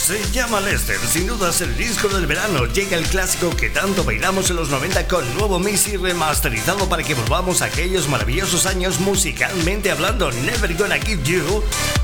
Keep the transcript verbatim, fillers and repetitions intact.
Se llama Lester, sin dudas el disco del verano. Llega el clásico que tanto bailamos en los noventa con nuevo mix y remasterizado para que volvamos a aquellos maravillosos años musicalmente hablando. Never Gonna Give You